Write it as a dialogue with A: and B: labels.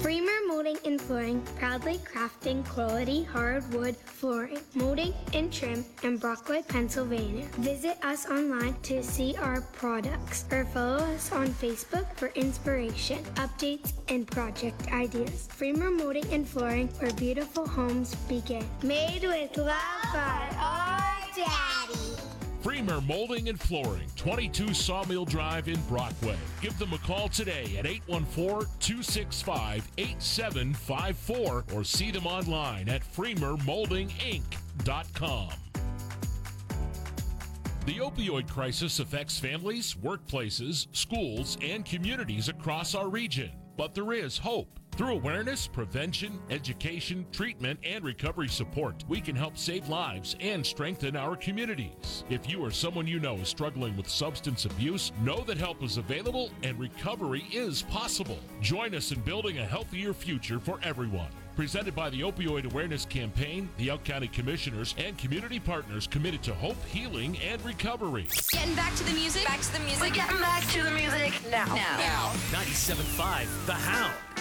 A: Freemer Molding and Flooring, proudly crafting quality hardwood flooring, molding and trim in Brockway, Pennsylvania. Visit us online to see our products or follow us on Facebook for inspiration, updates, and project ideas. Freemer Molding and Flooring, where beautiful homes begin. Made with love by our daddy.
B: Freemer Molding and Flooring, 22 Sawmill Drive in Brockway. Give them a call today at 814-265-8754 or see them online at freemermoldinginc.com. The opioid crisis affects families, workplaces, schools, and communities across our region. But there is hope. Through awareness, prevention, education, treatment, and recovery support, we can help save lives and strengthen our communities. If you or someone you know is struggling with substance abuse, know that help is available and recovery is possible. Join us in building a healthier future for everyone. Presented by the Opioid Awareness Campaign, the Elk County Commissioners, and community partners committed to hope, healing, and recovery.
C: Getting back to the music.
D: Back to the music.
C: We're getting back to the music now.
E: 97.5 The Hound.